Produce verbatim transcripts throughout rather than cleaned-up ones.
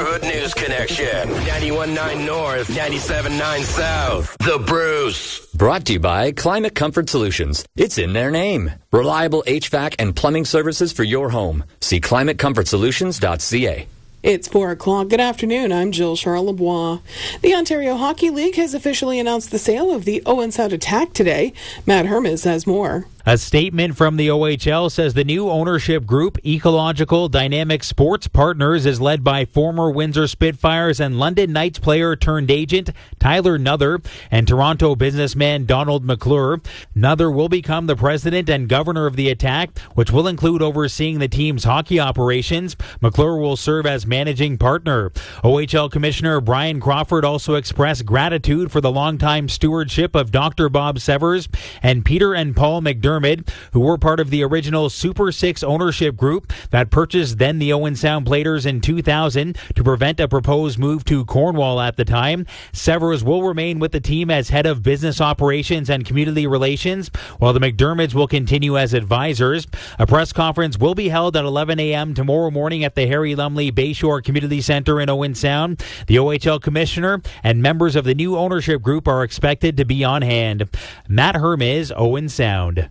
Good News Connection. ninety-one point nine North, ninety-seven point nine South. The Bruce. Brought to you by Climate Comfort Solutions. It's in their name. Reliable H V A C and plumbing services for your home. See climate comfort solutions dot c a. It's four o'clock. Good afternoon. I'm Jill Charlebois. The Ontario Hockey League has officially announced the sale of the Owen Sound Attack today. Matt Hermes has more. A statement from the O H L says the new ownership group, Ecological Dynamic Sports Partners, is led by former Windsor Spitfires and London Knights player turned agent Tyler Nuther and Toronto businessman Donald McClure. Nuther will become the president and governor of the Attack, which will include overseeing the team's hockey operations. McClure will serve as managing partner. O H L Commissioner Brian Crawford also expressed gratitude for the longtime stewardship of Doctor Bob Severs and Peter and Paul McDermott, who were part of the original Super Six ownership group that purchased then the Owen Sound Platers in two thousand to prevent a proposed move to Cornwall at the time. Severs will remain with the team as head of business operations and community relations, while the McDermotts will continue as advisors. A press conference will be held at eleven a.m. tomorrow morning at the Harry Lumley Bayshore Community Center in Owen Sound. The O H L Commissioner and members of the new ownership group are expected to be on hand. Matt Hermes, Owen Sound.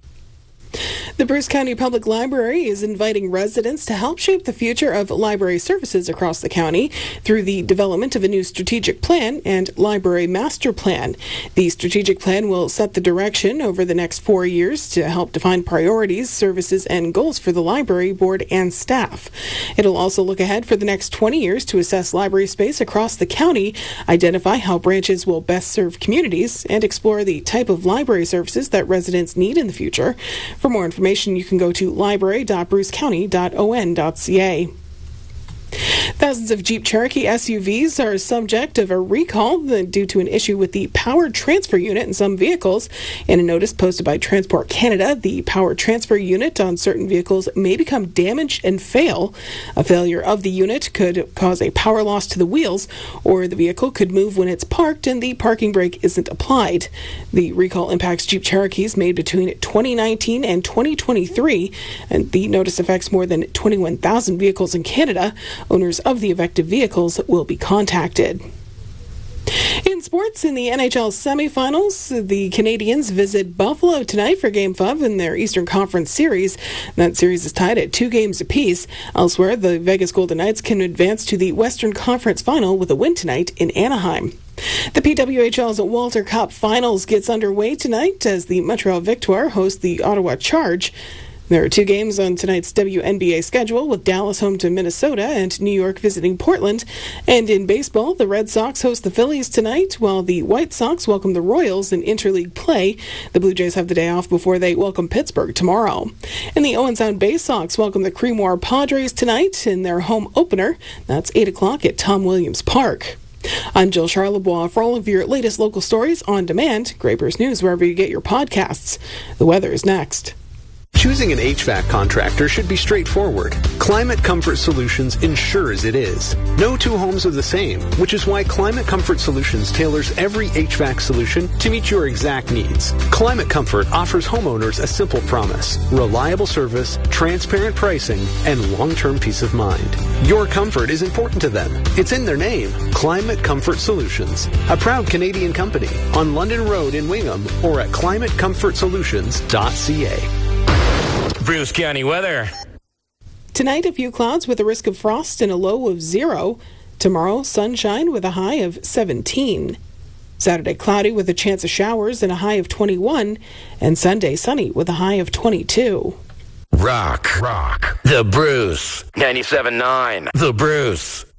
The Bruce County Public Library is inviting residents to help shape the future of library services across the county through the development of a new strategic plan and library master plan. The strategic plan will set the direction over the next four years to help define priorities, services, and goals for the library board and staff. It'll also look ahead for the next twenty years to assess library space across the county, identify how branches will best serve communities, and explore the type of library services that residents need in the future. For more information, you can go to library dot bruce county dot o n dot c a. Thousands of Jeep Cherokee S U Vs are subject of a recall due to an issue with the power transfer unit in some vehicles. In a notice posted by Transport Canada, the power transfer unit on certain vehicles may become damaged and fail. A failure of the unit could cause a power loss to the wheels, or the vehicle could move when it's parked and the parking brake isn't applied. The recall impacts Jeep Cherokees made between twenty nineteen and twenty twenty-three, and the notice affects more than twenty-one thousand vehicles in Canada. Owners of the affected vehicles will be contacted. In sports, in the N H L semifinals, the Canadiens visit Buffalo tonight for Game five in their Eastern Conference series. That series is tied at two games apiece. Elsewhere, the Vegas Golden Knights can advance to the Western Conference final with a win tonight in Anaheim. The P W H L's Walter Cup Finals gets underway tonight as the Montreal Victoire host the Ottawa Charge. There are two games on tonight's W N B A schedule, with Dallas home to Minnesota and New York visiting Portland. And in baseball, the Red Sox host the Phillies tonight, while the White Sox welcome the Royals in interleague play. The Blue Jays have the day off before they welcome Pittsburgh tomorrow. And the Owen Sound Bay Sox welcome the Creemoor Padres tonight in their home opener. That's eight o'clock at Tom Williams Park. I'm Jill Charlebois. For all of your latest local stories on demand, Grey Bruce News wherever you get your podcasts. The weather is next. Choosing an H V A C contractor should be straightforward. Climate Comfort Solutions ensures it is. No two homes are the same, which is why Climate Comfort Solutions tailors every H V A C solution to meet your exact needs. Climate Comfort offers homeowners a simple promise: reliable service, transparent pricing, and long-term peace of mind. Your comfort is important to them. It's in their name. Climate Comfort Solutions, a proud Canadian company, on London Road in Wingham or at climate comfort solutions dot c a. Bruce County weather. Tonight, a few clouds with a risk of frost and a low of zero. Tomorrow, sunshine with a high of seventeen. Saturday, cloudy with a chance of showers and a high of twenty-one. And Sunday, sunny with a high of twenty-two. Rock. Rock. The Bruce. ninety-seven point nine. The Bruce.